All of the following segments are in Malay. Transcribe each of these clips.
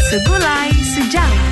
Segulai Sejarah.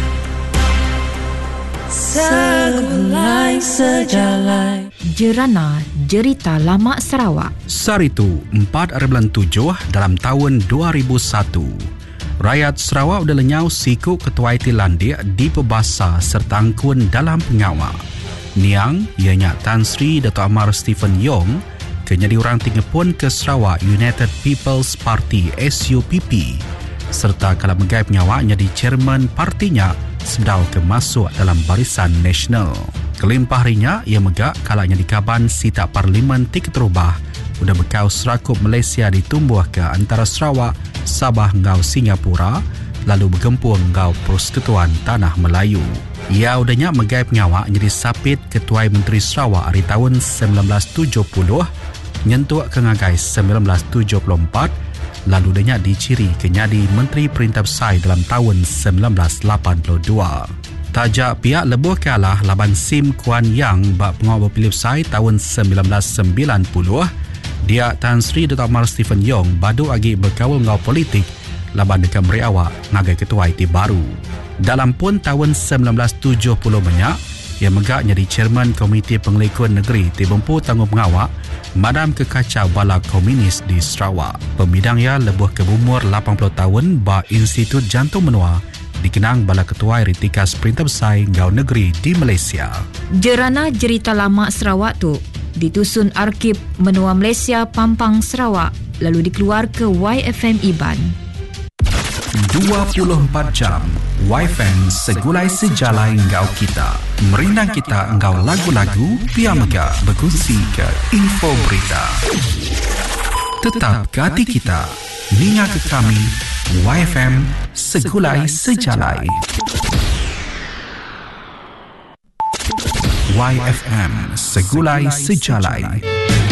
Segulai Sejarah. Jerana Jerita Lama Sarawak. Saritu 4/7 dalam tahun 2001. Rakyat Sarawak udah lenyau siku ketua IT landik di pebasa serta angkun dalam pengawal. Niang, ianya Tan Sri Dato' Amar Stephen Yong, kenyadi orang tinggi pun ke Sarawak United People's Party SUPP, serta kalau megai penyawa jadi chairman partinya sedau ke masuk dalam barisan nasional. Kelimpah harinya, ia megak kalanya di Kaban sita parlimen tik terubah, udah bekau serakup Malaysia ditumbuh ke antara Sarawak, Sabah ngau Singapura, lalu bergempur ngau Persekutuan Tanah Melayu. Ia udahnya megai pengawak jadi sapit Ketua Menteri Sarawak hari tahun 1970, nyentuk ke ngagai 1974, lalu udahnya diciri kenyadi Menteri Perintah Besar dalam tahun 1982. Tajak pihak lebuh kalah laban Sim Kuan Yang bak pengawal berpilih besar tahun 1990, dia Tan Sri Dato' Amar Stephen Yong badu agi berkawal ngau politik laban dekat meriawak ngagai ketua IT baru. Dalam pun tahun 1970 banyak, ia megak jadi chairman Komiti Pengelikun Negeri Tibempu Tanggung Pengawak Madam Kekacau Bala Komunis di Sarawak. Pembidang ia lebuh ke umur 80 tahun ba Institut Jantung Menua dikenang bala ketua Ritikas Perintah Besar Ngau Negeri di Malaysia. Jerana Jerita Lama Sarawak tu ditusun Arkib Menua Malaysia Pampang Sarawak, lalu dikeluar ke YFM Iban. 24 jam YFM Segulai Sejarah Engkau kita, merindang kita engkau lagu-lagu, pia mega berkongsi ke info berita. Tetap ke hati kita, ninga ke kami, YFM Segulai Sejarah. YFM Segulai Sejarah.